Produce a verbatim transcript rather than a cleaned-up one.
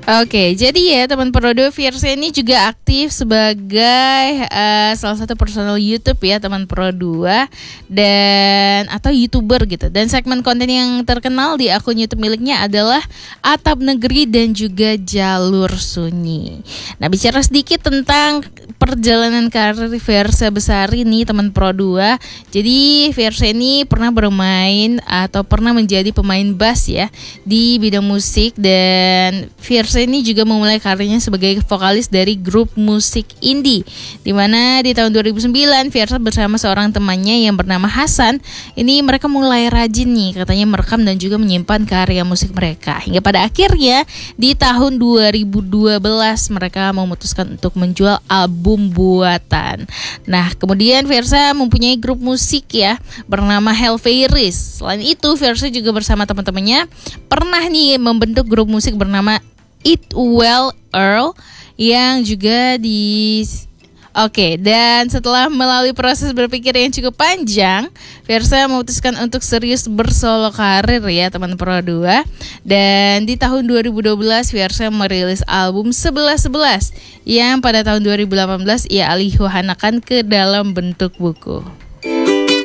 Oke, jadi ya teman Pro dua, Fiersa ini juga aktif sebagai uh, salah satu personal YouTube ya teman Pro dua dan atau YouTuber gitu. Dan segmen konten yang terkenal di akun YouTube miliknya adalah Atap Negeri dan juga Jalur Sunyi. Nah, bicara sedikit tentang perjalanan karir Fiersa Besari nih teman Pro dua. Jadi Fiersa ini pernah bermain atau pernah menjadi pemain bass ya di bidang musik, dan Fiersa ini juga memulai karirnya sebagai vokalis dari grup musik indie, di mana di tahun dua ribu sembilan Fiersa bersama seorang temannya yang bernama Hasan ini mereka mulai rajin nih katanya merekam dan juga menyimpan karya musik mereka, hingga pada akhirnya di tahun dua ribu dua belas mereka memutuskan untuk menjual album buatan. Nah, kemudian Fiersa mempunyai grup musik ya bernama Hellfairies. Selain itu Fiersa juga bersama teman-temannya pernah nih membentuk grup musik bernama It Well Earl yang juga di Oke, dan setelah melalui proses berpikir yang cukup panjang, Fiersa memutuskan untuk serius bersolo karir ya teman Pro dua. Dan di tahun dua ribu dua belas Fiersa merilis album sebelas sebelas yang pada tahun dua ribu delapan belas ia alihwahanakan ke dalam bentuk buku.